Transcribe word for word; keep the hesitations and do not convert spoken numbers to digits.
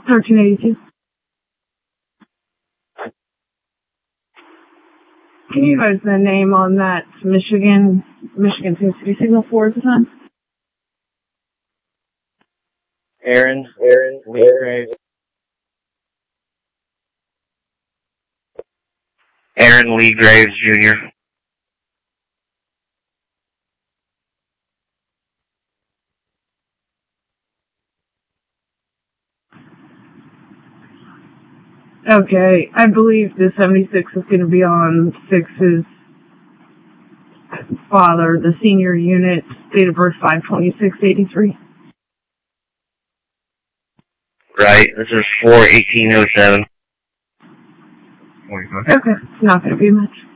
thirteen eighty-two. Can you guys the name on that Michigan, Michigan City signal four at the time? Aaron, Aaron, Lee Graves. Aaron Lee Graves, Junior Okay, I believe the seventy-six is going to be on Six's father, the senior unit, date of birth five twenty-six eighty-three. Right, this is four eighteen oh seven. Okay, it's not going to be much.